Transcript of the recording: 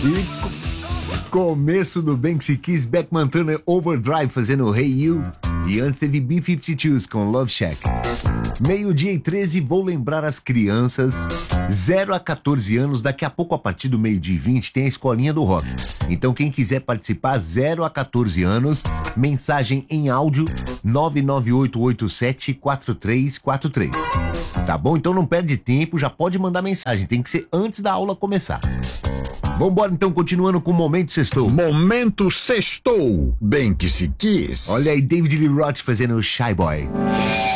E começo do Banksy Kiss, Beckman Turner Overdrive fazendo Hey You. E antes teve B-52s com Love Shack. 12:13, vou lembrar as crianças 0 a 14 anos, daqui a pouco a partir do 12:20 tem a escolinha do rock. Então quem quiser participar, 0 a 14 anos, mensagem em áudio 998874343. Tá bom? Então não perde tempo, já pode mandar mensagem, tem que ser antes da aula começar. Vambora então, continuando com o Momento Sextou. Momento Sextou, Banksy Kiss. Olha aí, David Lee Roth fazendo Shy Boy.